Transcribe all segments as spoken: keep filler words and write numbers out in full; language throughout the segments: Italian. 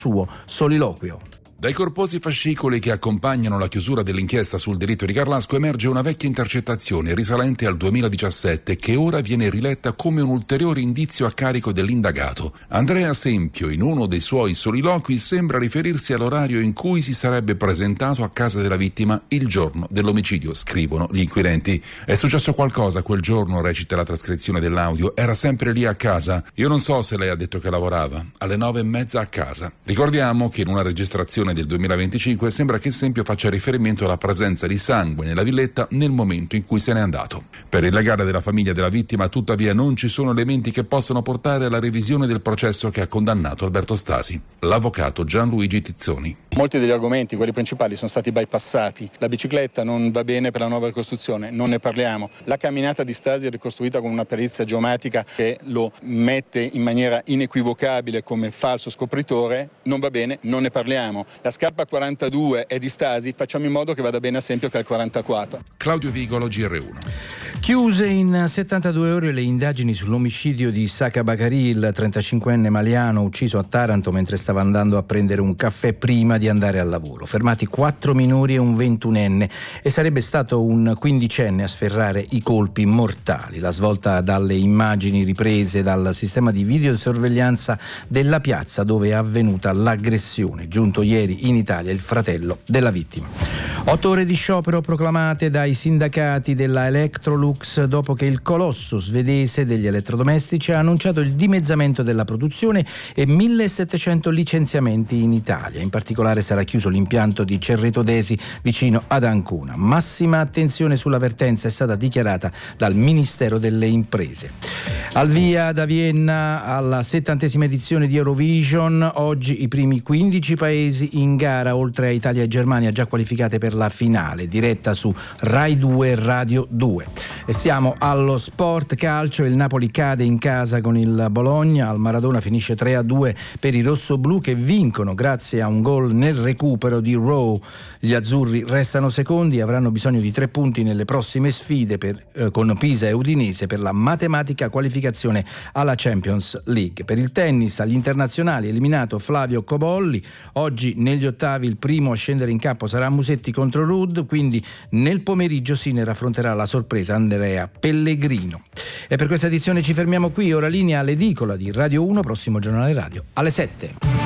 suo soliloquio. Dai corposi fascicoli che accompagnano la chiusura dell'inchiesta sul delitto di Carlasco emerge una vecchia intercettazione risalente al duemiladiciassette che ora viene riletta come un ulteriore indizio a carico dell'indagato. Andrea Sempio, in uno dei suoi soliloqui, sembra riferirsi all'orario in cui si sarebbe presentato a casa della vittima il giorno dell'omicidio, scrivono gli inquirenti. È successo qualcosa quel giorno, recita la trascrizione dell'audio, era sempre lì a casa. Io non so se lei ha detto che lavorava, alle nove e mezza a casa. Ricordiamo che in una registrazione del duemilaventicinque sembra che Sempio faccia riferimento alla presenza di sangue nella villetta nel momento in cui se n'è andato. Per il legale della famiglia della vittima, tuttavia, non ci sono elementi che possano portare alla revisione del processo che ha condannato Alberto Stasi. L'avvocato Gianluigi Tizzoni. Molti degli argomenti, quelli principali, sono stati bypassati. La bicicletta non va bene per la nuova ricostruzione, non ne parliamo. La camminata di Stasi è ricostruita con una perizia geomatica che lo mette in maniera inequivocabile come falso scopritore, non va bene, non ne parliamo. La scarpa quarantadue è di Stasi, facciamo in modo che vada bene a Sempio che è il quarantaquattro. Claudio Vigolo, G R uno. Chiuse in settantadue ore le indagini sull'omicidio di Saka Bakari, il trentacinquenne maliano ucciso a Taranto mentre stava andando a prendere un caffè prima di andare al lavoro. Fermati quattro minori e un ventunenne, e sarebbe stato un quindicenne a sferrare i colpi mortali. La svolta dalle immagini riprese dal sistema di videosorveglianza della piazza dove è avvenuta l'aggressione. Giunto ieri in Italia il fratello della vittima. Otto ore di sciopero proclamate dai sindacati della Electrolux dopo che il colosso svedese degli elettrodomestici ha annunciato il dimezzamento della produzione e millesettecento licenziamenti in Italia. In particolare sarà chiuso l'impianto di Cerreto Desi vicino ad Ancona. Massima attenzione sull'avvertenza è stata dichiarata dal Ministero delle Imprese. Al via da Vienna alla settantesima edizione di Eurovision, oggi i primi quindici paesi in gara, oltre a Italia e Germania già qualificate per la finale, diretta su Rai due Radio due. E siamo allo sport calcio, il Napoli cade in casa con il Bologna, al Maradona finisce tre a due per i rossoblù che vincono grazie a un gol nel recupero di Rowe. Gli azzurri restano secondi e avranno bisogno di tre punti nelle prossime sfide per, eh, con Pisa e Udinese per la matematica qualificazione alla Champions League. Per il tennis agli internazionali eliminato Flavio Cobolli, oggi negli ottavi il primo a scendere in campo sarà Musetti contro Ruud, quindi nel pomeriggio Sinner affronterà la sorpresa Andrea Pellegrino. E per questa edizione ci fermiamo qui, ora linea all'edicola di Radio uno, prossimo giornale radio alle sette.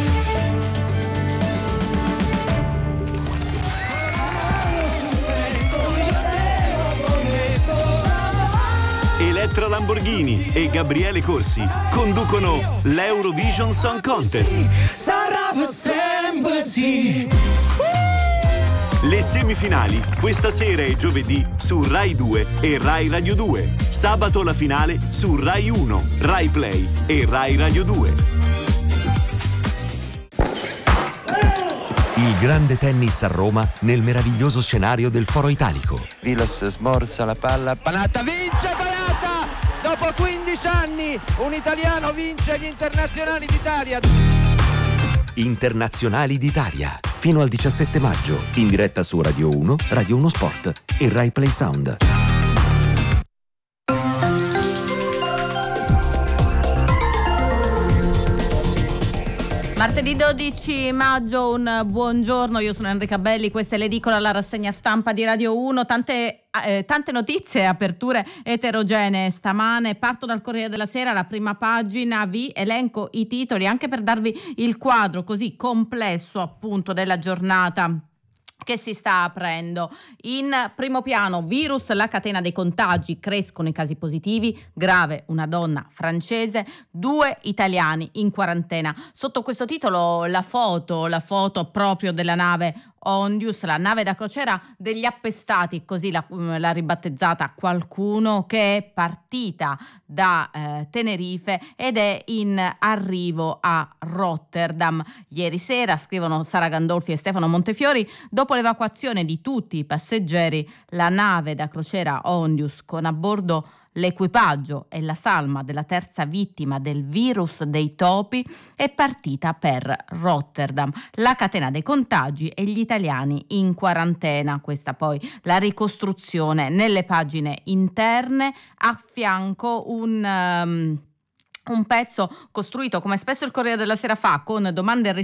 Elettra Lamborghini e Gabriele Corsi conducono l'Eurovision Song Contest. Sarà per sempre sì. Le semifinali questa sera e giovedì su Rai due e Rai Radio due. Sabato la finale su Rai uno, Rai Play e Rai Radio due. Il grande tennis a Roma nel meraviglioso scenario del Foro Italico. Vilas smorza la palla, Panatta vince Panatta! Dopo quindici anni un italiano vince gli internazionali d'Italia. Internazionali d'Italia, fino al diciassette maggio, in diretta su Radio uno, Radio uno Sport e Rai Play Sound. Martedì dodici maggio, un buongiorno, io sono Enrica Belli, questa è l'edicola, la rassegna stampa di Radio uno, tante, eh, tante notizie, aperture eterogenee stamane. Parto dal Corriere della Sera, la prima pagina, vi elenco i titoli anche per darvi il quadro così complesso appunto della giornata che si sta aprendo. In primo piano, virus, la catena dei contagi, crescono i casi positivi, grave una donna francese, due italiani in quarantena. Sotto questo titolo la foto, la foto proprio della nave Ondius, la nave da crociera degli appestati, così l'ha, l'ha ribattezzata qualcuno, che è partita da eh, Tenerife ed è in arrivo a Rotterdam. Ieri sera, scrivono Sara Gandolfi e Stefano Montefiori, dopo l'evacuazione di tutti i passeggeri, la nave da crociera Ondius con a bordo l'equipaggio e la salma della terza vittima del virus dei topi è partita per Rotterdam. La catena dei contagi e gli italiani in quarantena. Questa poi la ricostruzione nelle pagine interne. A fianco un... Um, Un pezzo costruito, come spesso il Corriere della Sera fa, con domande e risposte